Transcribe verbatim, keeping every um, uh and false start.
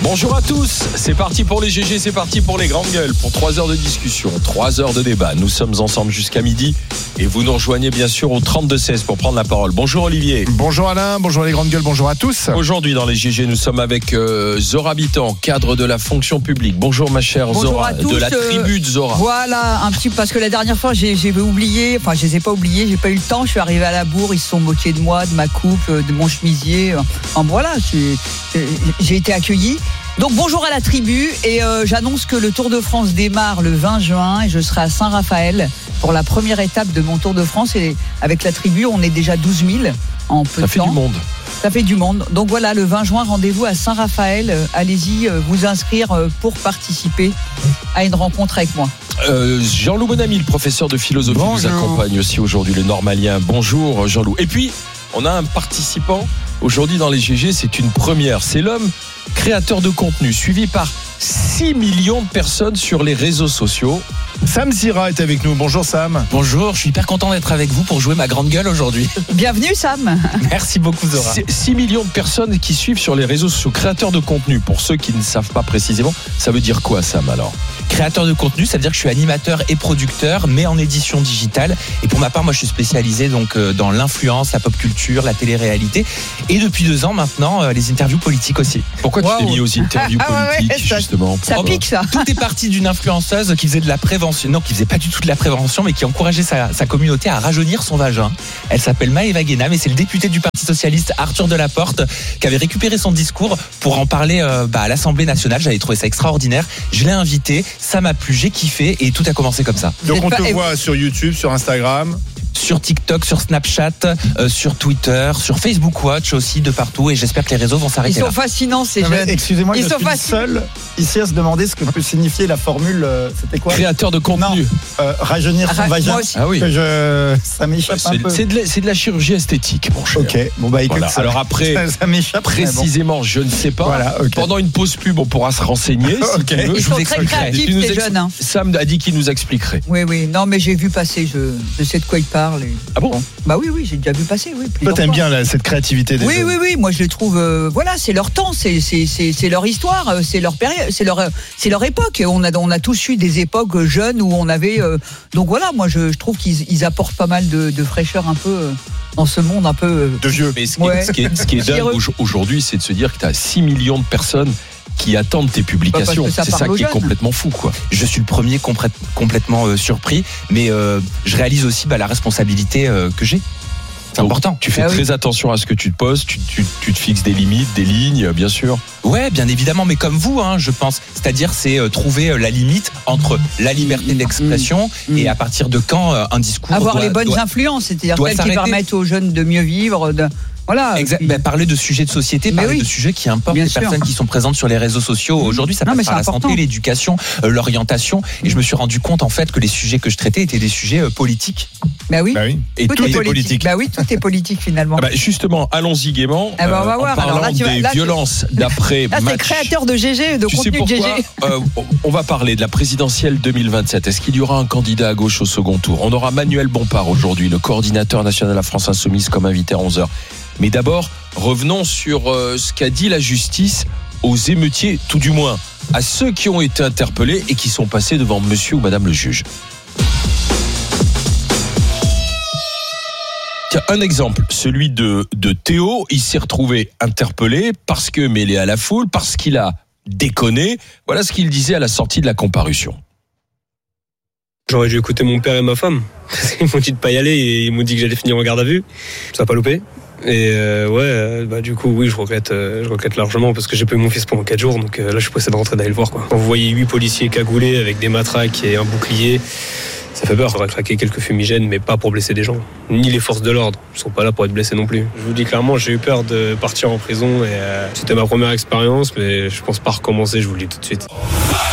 Bonjour à tous, c'est parti pour les G G, c'est parti pour les grandes gueules, pour trois heures de discussion, trois heures de débat. Nous sommes ensemble jusqu'à midi et vous nous rejoignez bien sûr au trente-deux seize pour prendre la parole. Bonjour Olivier. Bonjour Alain, bonjour les grandes gueules, bonjour à tous. Aujourd'hui dans les G G, nous sommes avec euh, Zora Habitant, cadre de la fonction publique. Bonjour ma chère bonjour Zora, à tous, de la tribu de Zora. Euh, voilà, un petit parce que la dernière fois j'ai, j'ai oublié, enfin je les ai pas oubliés, j'ai pas eu le temps, je suis arrivé à la bourre, ils se sont moqués de moi, de ma coupe, de mon chemisier. Enfin voilà, j'ai, j'ai été accueilli. Donc bonjour à la tribu et euh, j'annonce que le Tour de France démarre le vingt juin et je serai à Saint-Raphaël pour la première étape de mon Tour de France et avec la tribu on est déjà douze mille en peu Ça de fait temps. du monde. Ça fait du monde. Donc voilà, le vingt juin, rendez-vous à Saint-Raphaël. Euh, allez-y euh, vous inscrire euh, pour participer à une rencontre avec moi. Euh, Jean-Loup Bonamy, le professeur de philosophie, Bonjour. nous accompagne aussi aujourd'hui, le normalien. Bonjour Jean-Loup. Et puis, on a un participant aujourd'hui dans les G G, c'est une première. C'est l'homme créateur de contenu, suivi par six millions de personnes sur les réseaux sociaux. Sam Zira est avec nous, bonjour Sam. Bonjour, je suis hyper content d'être avec vous pour jouer ma grande gueule aujourd'hui. Bienvenue Sam. Merci beaucoup Zora. six millions de personnes qui suivent sur les réseaux sociaux, créateurs de contenu. Pour ceux qui ne savent pas précisément, ça veut dire quoi Sam alors ? Créateur de contenu, ça veut dire que je suis animateur et producteur, mais en édition digitale. Et pour ma part, moi, je suis spécialisé donc dans l'influence, la pop culture, la télé-réalité, et depuis deux ans maintenant, les interviews politiques aussi. Pourquoi tu Wow. t'es mis aux interviews Ah ouais, politiques ouais, ça- justement Ça Oh, pique ça. Tout est parti d'une influenceuse qui faisait de la prévention, non, qui faisait pas du tout de la prévention, mais qui encourageait sa, sa communauté à rajeunir son vagin. Elle s'appelle Maëva Guénam et c'est le député du Parti socialiste Arthur Delaporte qui avait récupéré son discours pour en parler euh, bah, à l'Assemblée nationale. J'avais trouvé ça extraordinaire. Je l'ai invité, ça m'a plu, j'ai kiffé et tout a commencé comme ça. Donc on Vous êtes te pas- voit sur YouTube, sur Instagram. Sur TikTok, sur Snapchat, euh, sur Twitter, sur Facebook Watch aussi, de partout. Et j'espère que les réseaux vont Ils s'arrêter sont là. fascinants ces Non, mais jeunes. excusez-moi, Ils je sont suis faciles. seul ici à se demander ce que peut signifier la formule. euh, C'était quoi Créateur de contenu. euh, Rajeunir son Ra- vagin. moi aussi. Ah oui. Que je, ça m'échappe un C'est, peu. c'est de la, c'est de la chirurgie esthétique, mon cher. Ok, bon bah écoute, Voilà. ça, Alors après, ça, ça m'échappe. mais bon. précisément, je ne sais pas. Voilà, ok. Pendant une pause pub, on pourra se renseigner. Si Ok. tu veux. Ils je sont vous très expliquerai. créatifs Tu nous ces ex- jeunes. Hein. Sam a dit qu'il nous expliquerait. Oui oui. Non mais j'ai vu passer. Je, je sais de quoi il parle. et- Ah bon ? Bah oui oui, j'ai déjà vu passer. Oui. Toi plusieurs t'aimes fois. bien là, cette créativité des Oui, jeunes. oui, oui. Moi, je les trouve. euh, voilà, c'est leur temps, c'est, c'est, c'est, c'est leur histoire, euh, c'est leur période, c'est leur, euh, c'est leur époque. On a, on a tous eu des époques jeunes où on avait. euh, donc voilà, moi, je, je trouve qu'ils ils apportent pas mal de, de fraîcheur un peu euh, dans ce monde un peu. euh, De vieux. Mais ce qui, est, Ouais. ce qui est, ce qui est dingue Heureux. au- aujourd'hui, c'est de se dire que tu as six millions de personnes qui attendent tes publications. Bah, parce que ça C'est ça parle aux qui est jeunes. complètement fou, quoi. Je suis le premier complète- complètement euh, surpris, mais euh, je réalise aussi bah, la responsabilité euh, que j'ai. C'est Donc, important. Tu fais Ah oui. très attention à ce que tu te poses, tu, tu, tu te fixes des limites, des lignes, bien sûr. Ouais, bien évidemment, mais comme vous, hein, je pense. C'est-à-dire, c'est euh, trouver euh, la limite entre la liberté d'expression mmh. et à partir de quand euh, un discours avoir doit- les bonnes doit- influences, c'est-à-dire doit celles qui s'arrêter. permettent aux jeunes de mieux vivre. De, voilà. Exact. Puis- Ben, parler de sujets de société, Mais parler oui. de sujets qui importent Bien les sûr. personnes qui sont présentes sur les réseaux sociaux. Aujourd'hui, ça Non, passe mais par c'est la important. santé, l'éducation, euh, l'orientation. Et je me suis rendu compte en fait que les sujets que je traitais étaient des sujets euh, politiques. Bah oui. Bah oui. Et Tout, tout est est politique. politique. Bah oui, tout est politique finalement. Ah bah, justement, allons-y gaiement. Ah bah, on va en voir. parlant Alors là, tu vas- des là, tu- violences d'après Là, c'est match. créateur de G G, de Tu sais contenu de G pourquoi G. Euh, On va parler de la présidentielle deux mille vingt-sept. Est-ce qu'il y aura un candidat à gauche au second tour ? On aura Manuel Bompard aujourd'hui, le coordinateur national de la France Insoumise, comme invité à onze heures. Mais d'abord, revenons sur euh, ce qu'a dit la justice aux émeutiers, tout du moins à ceux qui ont été interpellés et qui sont passés devant monsieur ou madame le juge. Tiens, un exemple, celui de, de Théo. Il s'est retrouvé interpellé parce que mêlé à la foule, parce qu'il a déconné. Voilà ce qu'il disait à la sortie de la comparution. J'aurais dû écouter mon père et ma femme. Ils m'ont dit de pas y aller et ils m'ont dit que j'allais finir en garde à vue. Ça n'a pas loupé. Et euh, ouais, euh, bah du coup oui, je regrette, euh, je regrette largement parce que j'ai pas eu mon fils pendant quatre jours, donc euh, là je suis pressé de rentrer d'aller le voir quoi. Quand vous voyez huit policiers cagoulés avec des matraques et un bouclier, ça fait peur. J'aurais craqué quelques fumigènes, mais pas pour blesser des gens. Ni les forces de l'ordre, ils sont pas là pour être blessés non plus. Je vous dis clairement, j'ai eu peur de partir en prison et euh, c'était ma première expérience, mais je pense pas recommencer. Je vous le dis tout de suite.